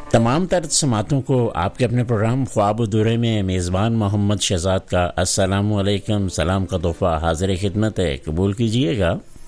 तमाम तरह समातों को आपके अपने प्रोग्राम ख्वाब अधूरे में मेज़बान मोहम्मद शहजाद का अस्सलामु अलैकुम सलाम का तोहफ़ा हाज़िर खिदमत है, कबूल कीजिएगा।